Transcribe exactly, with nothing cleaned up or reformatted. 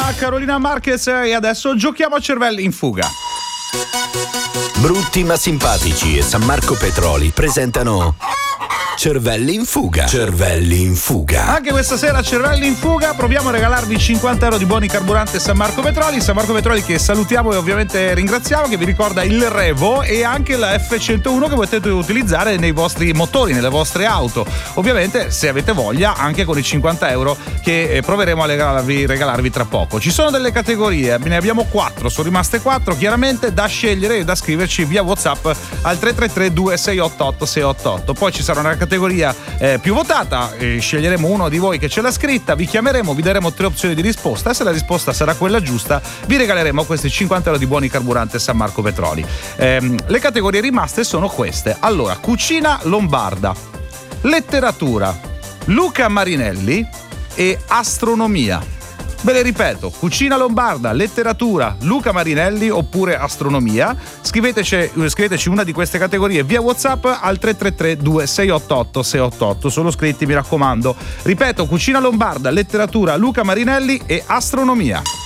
da Carolina Marquez e adesso giochiamo a cervelli in fuga. Brutti ma simpatici e San Marco Petroli presentano Cervelli in fuga. Cervelli in fuga. Anche questa sera Cervelli in fuga proviamo a regalarvi cinquanta euro di buoni carburante San Marco Petroli. San Marco Petroli che salutiamo e ovviamente ringraziamo, che vi ricorda il Revo e anche la F centouno che potete utilizzare nei vostri motori, nelle vostre auto. Ovviamente se avete voglia anche con i cinquanta euro che proveremo a regalarvi, regalarvi tra poco. Ci sono delle categorie, ne abbiamo quattro, sono rimaste quattro chiaramente da scegliere e da scriverci via WhatsApp al tre tre tre due sei otto otto sei otto otto. Poi ci sarà una categoria eh, più votata, eh, sceglieremo uno di voi che ce l'ha scritta, vi chiameremo, vi daremo tre opzioni di risposta e se la risposta sarà quella giusta vi regaleremo questi cinquanta euro di buoni carburante San Marco Petroli. Eh, le categorie rimaste sono queste. Allora, cucina lombarda, letteratura, Luca Marinelli e astronomia. Ve le ripeto: cucina lombarda, letteratura, Luca Marinelli oppure astronomia. Scriveteci, scriveteci una di queste categorie via WhatsApp al tre tre tre due sei otto otto sei otto otto. Solo scritti, mi raccomando. Ripeto: cucina lombarda, letteratura, Luca Marinelli e astronomia.